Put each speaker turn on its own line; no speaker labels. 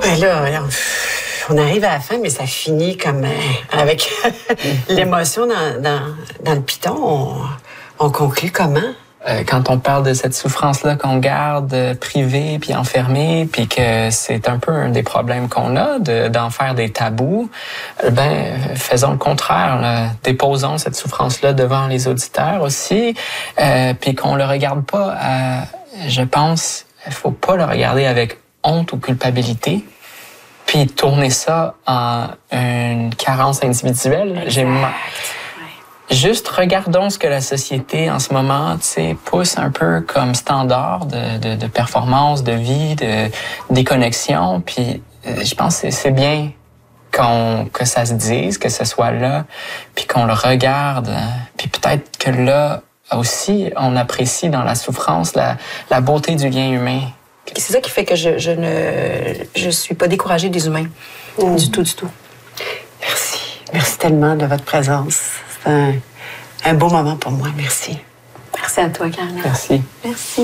Ben là, on arrive à la fin, mais ça finit comme avec l'émotion dans le piton. On conclut comment?
Quand on parle de cette souffrance-là qu'on garde privée puis enfermée, puis que c'est un peu un des problèmes qu'on a d'en faire des tabous, faisons le contraire, là. Déposons cette souffrance-là devant les auditeurs aussi, puis qu'on le regarde pas je pense, il faut pas le regarder avec honte ou culpabilité, puis tourner ça en une carence individuelle. Juste regardons ce que la société en ce moment, pousse un peu comme standard de performance, de vie, de déconnexion. Puis je pense que c'est bien que ça se dise, que ce soit là, puis qu'on le regarde. Puis peut-être que là aussi, on apprécie dans la souffrance la beauté du lien humain.
C'est ça qui fait que je suis pas découragée des humains. Du tout, du tout.
Merci. Merci tellement de votre présence. C'est un beau moment pour moi. Merci.
Merci à toi, Carla.
Merci.
Merci.